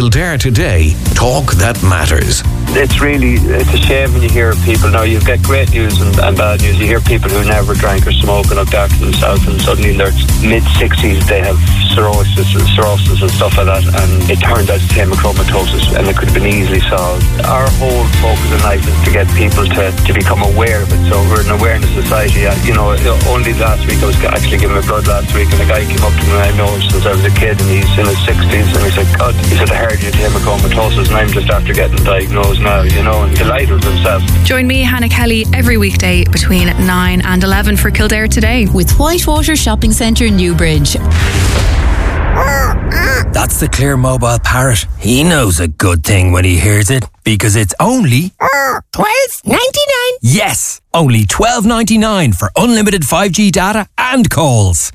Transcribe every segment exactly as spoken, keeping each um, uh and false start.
Kildare Today, talk that matters. It's really, it's a shame when you hear people. Now, you get great news and, and bad news. You hear people who never drank or smoked and looked after themselves, and suddenly in their mid-sixties they have cirrhosis, cirrhosis and stuff like that, and it turned out to hemochromatosis, and it could have been easily solved. Our whole focus in life is to get people to, to become aware of it. So we're an awareness society. You know, only last week I was actually giving my blood last week, and a guy came up to me, I know since I was a kid, and he's in his sixties, and he said, God, he said, I heard you had hemochromatosis, and I'm just after getting diagnosed now, you know, and delighted with himself. Join me, Hannah Kelly, every weekday between nine and eleven for Kildare Today with Whitewater Shopping Centre, Newbridge. That's the Clear Mobile Parrot. He knows a good thing when he hears it, because it's only twelve ninety-nine. Yes, only twelve ninety-nine for unlimited five G data and calls.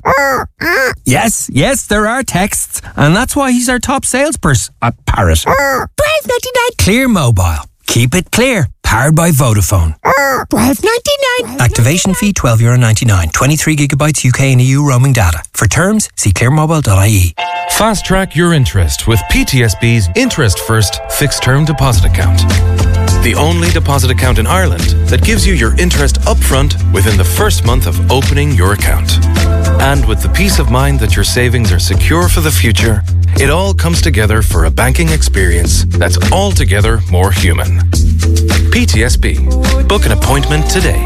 Yes, yes, there are texts, and that's why he's our top salesperson at Parrot. twelve ninety-nine. Clear Mobile. Keep it clear. Powered by Vodafone. twelve ninety-nine. Activation fee twelve euro ninety-nine. twenty-three gigabytes U K and E U roaming data. For terms, see clear mobile dot I E. Fast track your interest with P T S B's Interest First Fixed Term Deposit Account. The only deposit account in Ireland that gives you your interest upfront within the first month of opening your account. And with the peace of mind that your savings are secure for the future, it all comes together for a banking experience that's altogether more human. P T S B. Book an appointment today.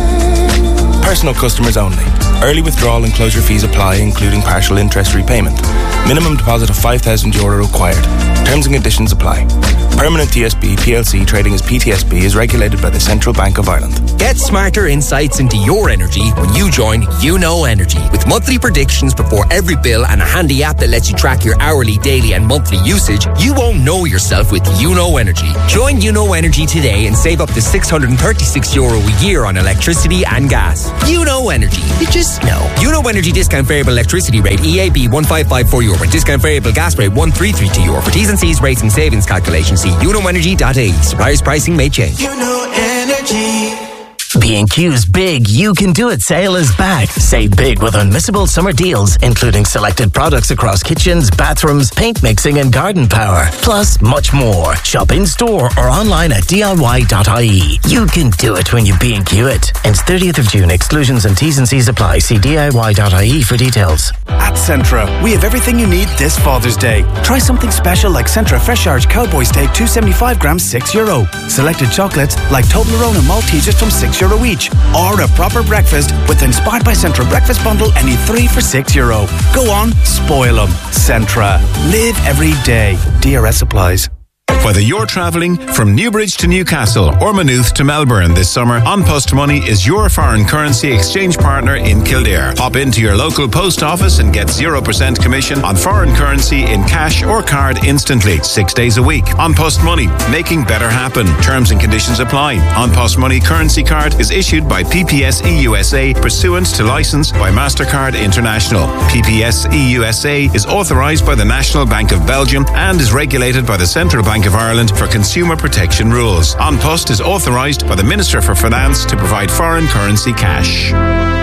Personal customers only. Early withdrawal and closure fees apply, including partial interest repayment. Minimum deposit of five thousand euro required. Terms and conditions apply. Permanent T S B P L C trading as P T S B is regulated by the Central Bank of Ireland. Get smarter insights into your energy when you join You Know Energy. With monthly predictions before every bill and a handy app that lets you track your hourly, daily and monthly usage, you won't know yourself with You Know Energy. Join You Know Energy today and save up to six hundred thirty-six euro a year on electricity and gas. You Know Energy. You just know. You Know Energy discount variable electricity rate E A B one five five four euro and discount variable gas rate one three three two euro. For T's and C's, rates and savings calculations, see you know energy dot I E. Suppliers pricing may change. You Know Energy. B and Q's Big You Can Do It sale is back. Save big with unmissable summer deals, including selected products across kitchens, bathrooms, paint mixing and garden power. Plus, much more. Shop in-store or online at D I Y dot I E. You can do it when you B and Q it. Ends thirtieth of June. Exclusions and T's and C's apply. See D I Y dot I E for details. At Centra, we have everything you need this Father's Day. Try something special like Centra Fresh Arch Cowboy Steak, two seventy-five grams, six euro. Selected chocolates like Toblerone and Maltesers from six euro each. Or a proper breakfast with Inspired by Centra breakfast bundle, any three for six euro. Go on, spoil them. Centra. Live every day. D R S applies. Whether you're travelling from Newbridge to Newcastle or Maynooth to Melbourne this summer, An Post Money is your foreign currency exchange partner in Kildare. Pop into your local post office and get zero percent commission on foreign currency in cash or card instantly, six days a week. An Post Money, making better happen. Terms and conditions apply. An Post Money currency card is issued by P P S E U S A pursuant to licence by MasterCard International. P P S E U S A is authorised by the National Bank of Belgium and is regulated by the Central Bank of Ireland for consumer protection rules. An Post is authorised by the Minister for Finance to provide foreign currency cash.